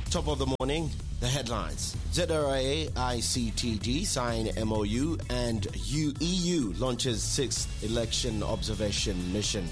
Top of the morning, the headlines. ZRA ICTD sign MOU and EU launches 6th election observation mission.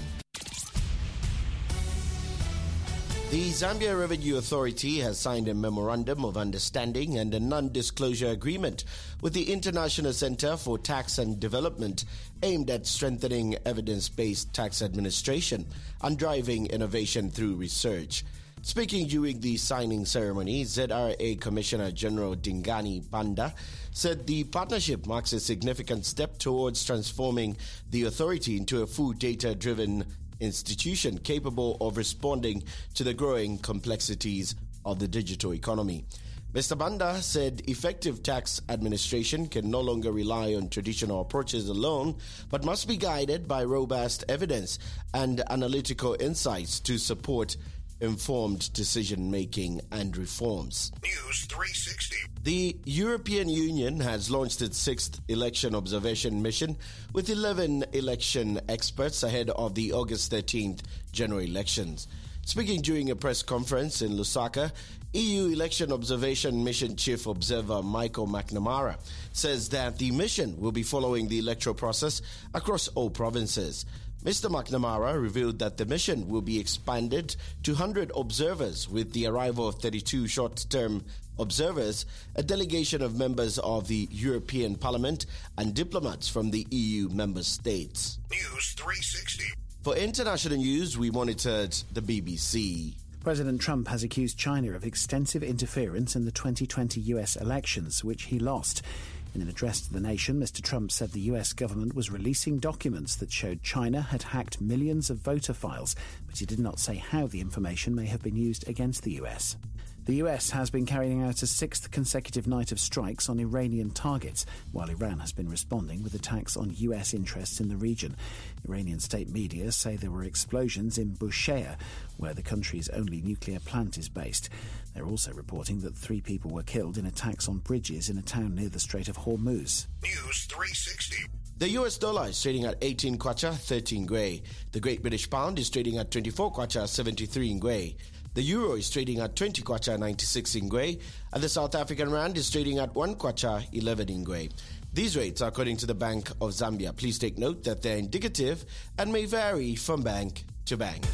The Zambia Revenue Authority has signed a memorandum of understanding and a non-disclosure agreement with the International Center for Tax and Development aimed at strengthening evidence-based tax administration and driving innovation through research. Speaking during the signing ceremony, ZRA Commissioner General Dingani Banda said the partnership marks a significant step towards transforming the authority into a full data-driven institution capable of responding to the growing complexities of the digital economy. Mr. Banda said effective tax administration can no longer rely on traditional approaches alone, but must be guided by robust evidence and analytical insights to support informed decision-making and reforms. News 360. The European Union has launched its 6th election observation mission with 11 election experts ahead of the August 13th general elections. Speaking during a press conference in Lusaka, EU Election Observation Mission Chief Observer Michael McNamara says that the mission will be following the electoral process across all provinces. Mr. McNamara revealed that the mission will be expanded to 100 observers with the arrival of 32 short-term observers, a delegation of members of the European Parliament and diplomats from the EU member states. News 360. For international news, we monitored the BBC. President Trump has accused China of extensive interference in the 2020 US elections, which he lost. In an address to the nation, Mr. Trump said the US government was releasing documents that showed China had hacked millions of voter files, but he did not say how the information may have been used against the US. The US has been carrying out a 6th consecutive night of strikes on Iranian targets, while Iran has been responding with attacks on US interests in the region. Iranian state media say there were explosions in Bushehr, where the country's only nuclear plant is based. They're also reporting that 3 people were killed in attacks on bridges in a town near the Strait of Hormuz. News 360. The US dollar is trading at 18 kwacha, 13 ngwe. The Great British Pound is trading at 24 kwacha, 73 ngwe. The euro is trading at 20 kwacha 96 ngwe, and the South African rand is trading at 1 kwacha 11 ngwe. These rates are according to the Bank of Zambia. Please take note that they're indicative and may vary from bank to bank.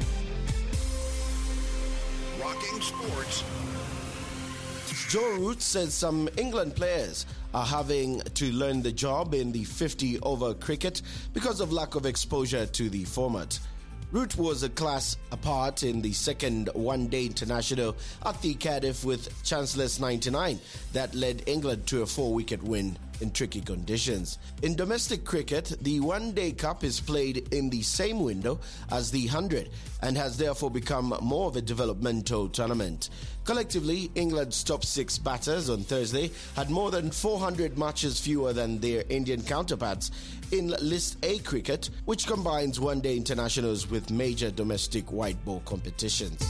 Rocking sports. Joe Root says some England players are having to learn the job in the 50-over cricket because of lack of exposure to the format. Root was a class apart in the second one-day international at the Cardiff with Chancellor's 99 that led England to a 4-wicket win in tricky conditions. In domestic cricket, the One-Day Cup is played in the same window as the 100 and has therefore become more of a developmental tournament. Collectively, England's top 6 batters on Thursday had more than 400 matches fewer than their Indian counterparts in List A cricket, which combines one-day internationals with major domestic white ball competitions.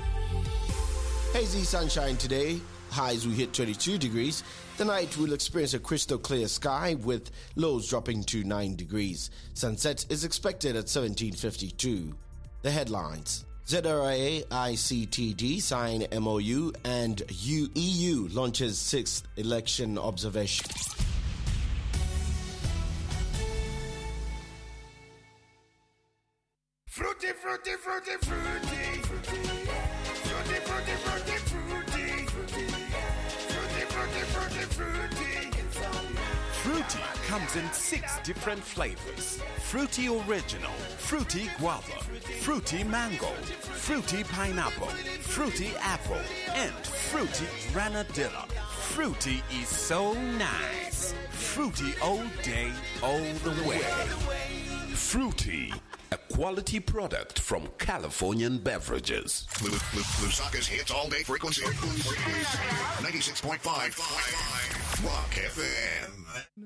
Hazy sunshine today. Highs will hit 22 degrees. The night will experience a crystal clear sky with lows dropping to 9 degrees. Sunset is expected at 17:52. The headlines. ZRA ICTD sign MOU and EU launches 6th election observation. Fruity, fruity, fruity, fruity. Fruity, fruity, fruity, fruity. Fruity comes in 6 different flavors. Fruity Original, Fruity Guava, Fruity Mango, Fruity Pineapple, Fruity Apple, and Fruity Granadilla. Fruity is so nice. Fruity all day, all the way. Fruity, a quality product from Californian Beverages. Lusaka's hits all day frequency. 96.5 Rock FM.